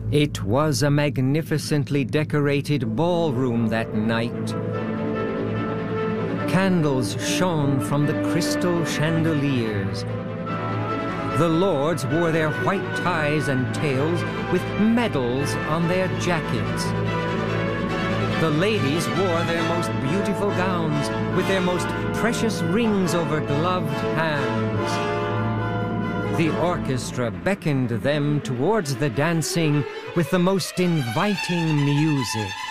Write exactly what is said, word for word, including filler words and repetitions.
It was a magnificently decorated ballroom that night. Candles shone from the crystal chandeliers. The lords wore their white ties and tails with medals on their jackets. The ladies wore their most beautiful gowns with their most precious rings over gloved hands. The orchestra beckoned them towards the dancing with the most inviting music.